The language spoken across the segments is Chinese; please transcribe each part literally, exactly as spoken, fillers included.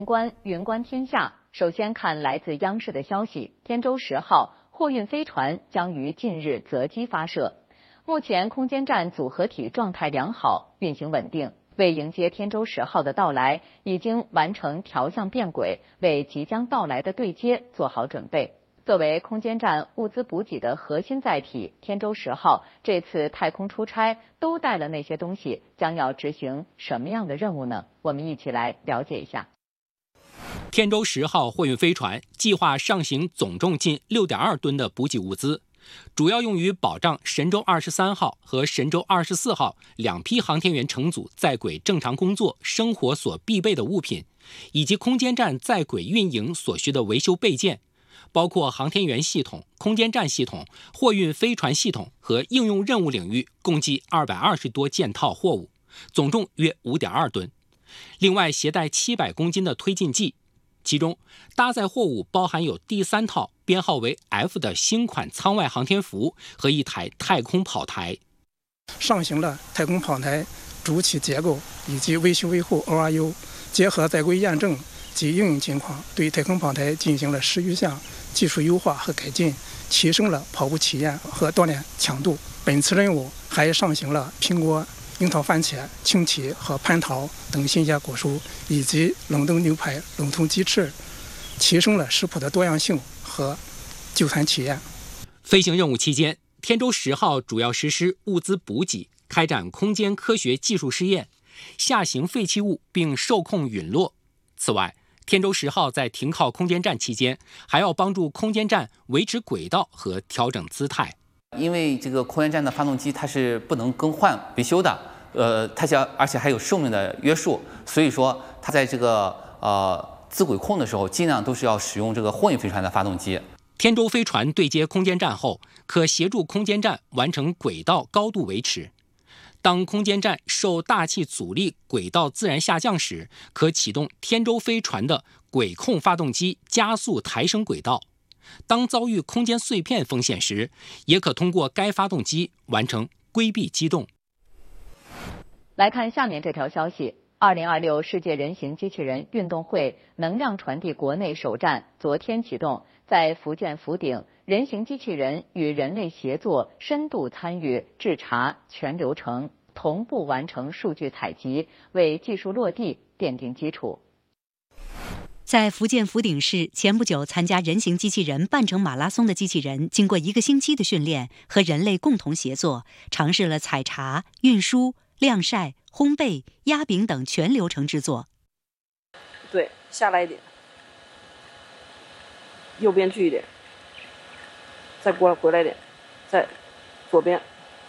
观云观天下，首先看来自央视的消息，天舟十号货运飞船将于近日择机发射。目前空间站组合体状态良好，运行稳定，为迎接天舟十号的到来，已经完成调向变轨，为即将到来的对接做好准备。作为空间站物资补给的核心载体，天舟十号这次太空出差都带了那些东西，将要执行什么样的任务呢？我们一起来了解一下。 天舟十号货运飞船计划上行总重近 六点二吨的补给物资，主要用于保障神舟二十三号和神舟二十四号两批航天员乘组在轨正常工作生活所必备的物品，以及空间站在轨运营所需的维修备件，包括航天员系统、空间站系统、货运飞船系统和应用任务领域共计二百二十多件套货物，总重约 五点二吨。另外携带七百公斤的推进剂，其中搭载货物包含有第三套编号为 F 的新款舱外航天服和一台太空跑台。 上行了太空跑台主体结构以及维修维护 O R U， 结合在轨验证及应用情况，对太空跑台进行了十余项技术优化和改进，提升了跑步体验和锻炼强度。本次任务还上行了苹果、樱桃、番茄、青提和蟠桃等新鲜果蔬，以及冷冻牛排、冷冻鸡翅，提升了食谱的多样性和就餐体验。 飞行任务期间，天舟十号主要实施物资补给，开展空间科学技术试验，下行废弃物并受控陨落。此外，天舟十号在停靠空间站期间，还要帮助空间站维持轨道和调整姿态。 因为这个空间站的发动机它是不能更换维修的，呃，它想而且还有寿命的约束，所以说它在这个呃自轨控的时候，尽量都是要使用这个货运飞船的发动机。 天舟飞船对接空间站后，可协助空间站完成轨道高度维持。当空间站受大气阻力轨道自然下降时，可启动天舟飞船的轨控发动机加速抬升轨道。当遭遇空间碎片风险时，也可通过该发动机完成规避机动。 来看下面这条消息，二零二六世界人形机器人运动会能量传递国内首站昨天启动，在福建福鼎，人形机器人与人类协作，深度参与制查全流程，同步完成数据采集，为技术落地奠定基础。 在福建福鼎市，前不久参加人形机器人半程马拉松的机器人，经过一个星期的训练，和人类共同协作，尝试了采查、运输、晾晒、烘焙、压饼等全流程制作。 对，下来一点，右边去一点，再过来回来一点，再左边。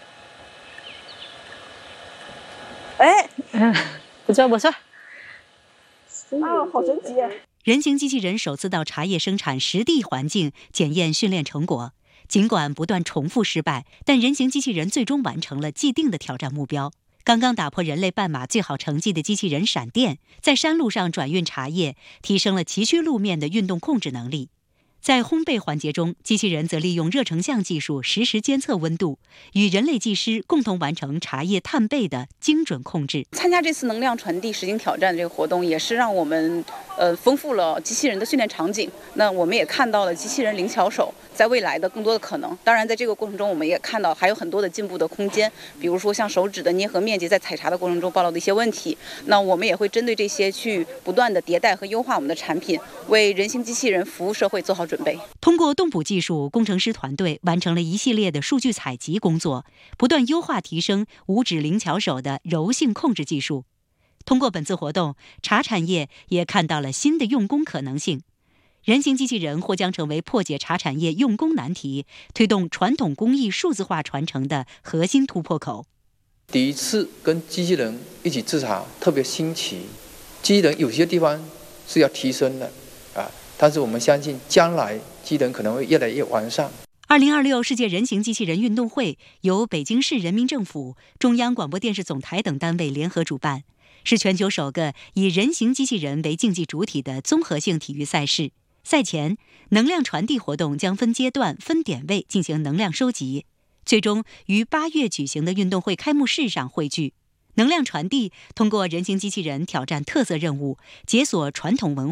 哎， 嗯，不错不错。 啊，好神奇！ 人形机器人首次到茶叶生产实地环境检验训练成果，尽管不断重复失败，但人形机器人最终完成了既定的挑战目标。刚刚打破人类半马最好成绩的机器人闪电，在山路上转运茶叶，提升了崎岖路面的运动控制能力。在烘焙环节中，机器人则利用热成像技术实时监测温度，与人类技师共同完成茶叶炭焙的精准控制。 参加这次能量传递实景挑战这个活动，也是让我们呃丰富了机器人的训练场景。那我们也看到了机器人灵巧手在未来的更多的可能。当然，在这个过程中，我们也看到还有很多的进步的空间，比如说像手指的捏合面积在采查的过程中暴露的一些问题。那我们也会针对这些去不断的迭代和优化我们的产品，为人形机器人服务社会做好准备。 通过动捕技术，工程师团队完成了一系列的数据采集工作，不断优化提升五指灵巧手的柔性控制技术。通过本次活动，茶产业也看到了新的用工可能性。人形机器人或将成为破解茶产业用工难题、推动传统工艺数字化传承的核心突破口。 第一次跟机器人一起制茶，特别新奇。机器人有些地方是要提升的啊。但是我们相信，将来机器人可能会越来越完善。 二零二六世界人形机器人运动会由北京市人民政府、中央广播电视总台等单位联合主办，是全球首个以人形机器人为竞技主体的综合性体育赛事。赛前，能量传递活动将分阶段、分点位进行能量收集，最终于八月举行的运动会开幕式上汇聚。 能量传递通过人形机器人挑战特色任务，解锁传统文化。